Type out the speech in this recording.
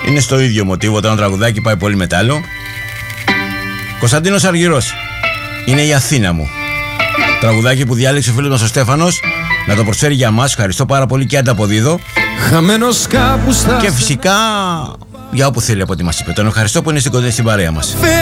Είναι στο ίδιο μοτίβο, το ένα τραγουδάκι πάει πολύ μετάλλο. Κωνσταντίνος Αργυρός, είναι η Αθήνα μου. Τραγουδάκι που διάλεξε ο φίλος μας ο Στέφανος να το προσφέρει για μας. Ευχαριστώ πάρα πολύ και ανταποδίδω. Χαμένος κάπου στα... Και φυσικά για όπου θέλει από ό,τι μας είπε. Τον ευχαριστώ που είναι στην παρέα μας.